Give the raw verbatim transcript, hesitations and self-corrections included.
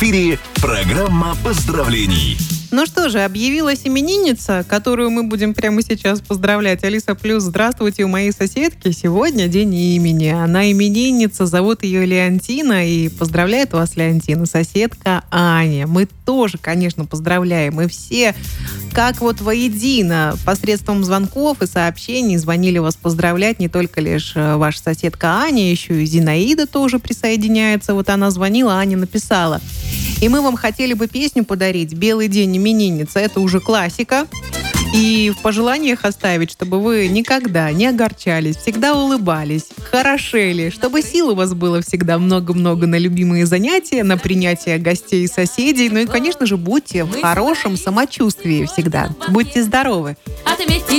четыре. Программа поздравлений. Ну что же, объявилась именинница, которую мы будем прямо сейчас поздравлять. Алиса Плюс, здравствуйте, у моей соседки сегодня день имени. Она именинница, зовут ее Леонтина, и поздравляет вас, Леонтина, соседка Аня. Мы тоже, конечно, поздравляем. И все, как вот воедино, посредством звонков и сообщений звонили вас поздравлять. Не только лишь ваша соседка Аня, еще и Зинаида тоже присоединяется. Вот она звонила, Аня написала. И мы вам хотели бы песню подарить «Белый день именинница». Это уже классика. И в пожеланиях оставить, чтобы вы никогда не огорчались, всегда улыбались, хорошели, чтобы сил у вас было всегда много-много на любимые занятия, на принятие гостей и соседей. Ну и, конечно же, будьте в хорошем самочувствии всегда. Будьте здоровы.